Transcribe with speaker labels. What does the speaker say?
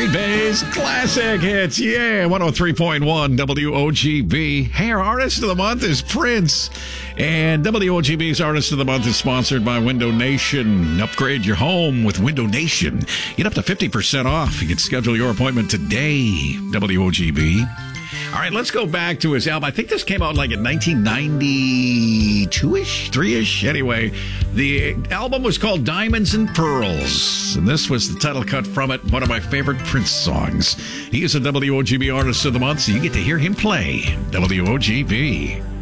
Speaker 1: Bay's classic hits. Yeah, 103.1 WOGB. Hey, our artist of the month is Prince. And WOGB's Artist of the Month is sponsored by Window Nation. Upgrade your home with Window Nation. Get up to 50% off. You can schedule your appointment today. WOGB. All right, let's go back to his album. I think this came out like in 1992-ish, 3-ish. Anyway, the album was called Diamonds and Pearls, and this was the title cut from it, one of my favorite Prince songs. He is a WOGB Artist of the Month, so you get to hear him play WOGB.